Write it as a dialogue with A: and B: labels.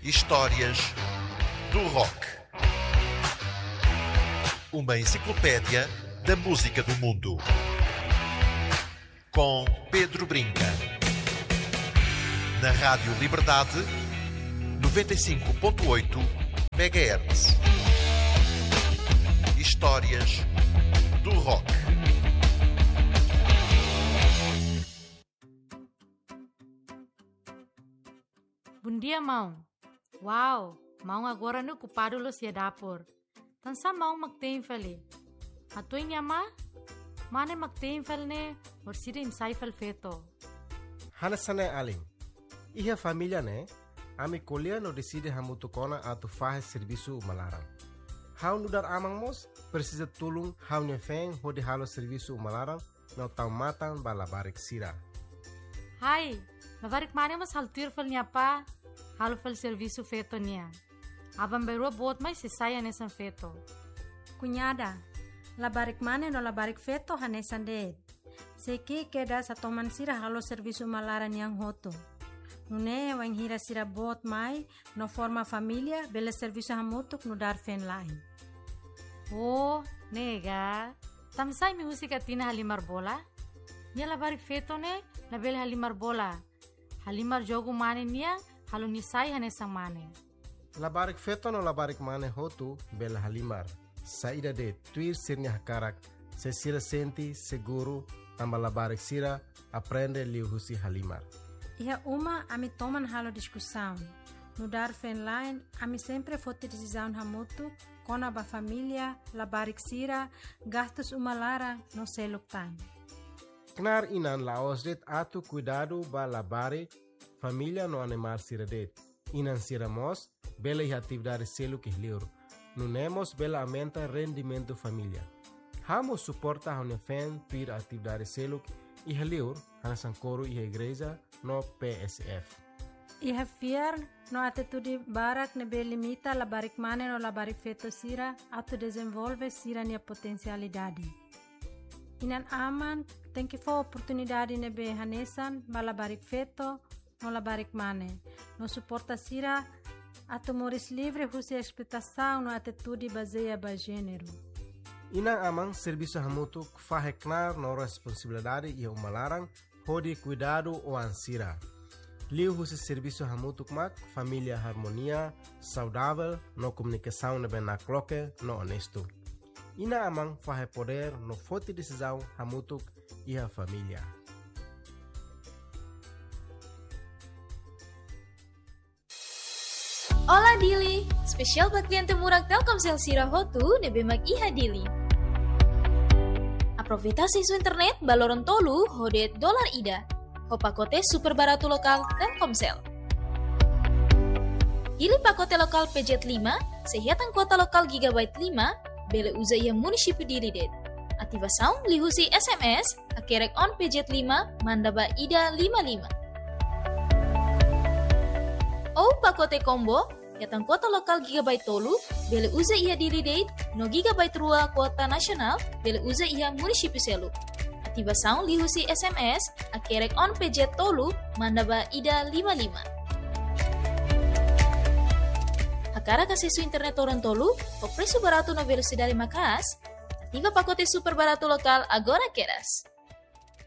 A: Histórias do Rock. Uma enciclopédia da música do mundo. Com Pedro Brinca. Na Rádio Liberdade, 95.8 MHz. Histórias do Rock.
B: Bom dia, mão. Wow, mão agora no ocupado lo siya dapor. Tansa mão magtemfali. Atoy niya ma? Mane magtemfal ne, or sida imsaifal feto.
C: Hanasane aling. Iha família ne, ami colher no decide hamutukona atu faz serviço malarang. Hau nudar amang mos, precisa tulung hau nyefeng hodi halo serviço malarang, no tau matang balabarik sira.
B: Hai, labarik mane mas haltir fal niya pa, halo fal serviço feto niya. Abang beru bot mai sisaya nesan feto.
D: Cunhada, labarik mane no labarik feto hanesan deed. Seki keda sa toman sira halo serviço malaran yang hoto. Nune wang hira sira bot mai no forma família bela serviço hamutuk no dar fen lain.
B: Oh, nega. Tamsay mi musika tina halimar bola? Nia labarik feto ne, label halimar bola. Halimar jogo mane niya, halo nisay hanesang mane.
C: Labarik feto no labarik mane hotu bela halimar. Saída de tuir sirnya hakarak, se sira senti seguro, tamba labarik sira, aprende liu husi halimar.
D: Iha uma ami toman halo discussão. No dar fen line, ami sempre fote decisão hamutu, kona ba família, labarik sira, gastos umalara no seluk time.
C: Knar inan laos det atu cuidado ba labare, família no animal sira det. Inan sira mos, bela iha atividade seluk ihliur. Nunemos bela aumenta rendimento família. Hamo suporta haune fen tuir atividade seluk ihliur, hanasan coro iha igreja no PSF.
D: Iha fiar no atitude barak ne be limita labarik mane no labarik feto sira atu desenvolve sira nia potencialidade. Inan aman tem que for oportunidade ne be hanesan ba labarik feto no labarik mane. No suporta sira atu moris livre husi expectação no atitude baseia ba gênero.
C: Inang amang serviço hamutuk faheknar no responsabilidade e umalarang hodi cuidado o ansira. Liu husi serviço hamutuk mak família harmonia, saudável, no comunicação ne ben nakloke, no honesto. Ina amang fahe poder no forte decisão hamutuk e a família.
E: Ola Dili, spesial buat klien temurag Telkomsel Sira Hotu nebe mag iha Dili. Aproveita isu internet baloron tolu hodet dolar ida. Ho pakote super barato lokal Telkomsel. Pilih pakote lokal PJ 5, sehatan kuota lokal gigabyte 5, bele uza ia munisipi Dili det. Ativasaun lihusi SMS, akerek on PJ 5, mandaba ida 55. Oh pakote combo, yatan kuota lokal gigabyte tolu, bele uza iha Dili date, no gigabyte rua kuota nasional, bele uza iha munisipi selu. Ativasaun lihusi SMS, akerek on PJ tolu, mandaba ida 55. Akara kasisu internet orang tolu, o preço barato no velocidade macas, ativa pacote super barato lokal agora queras.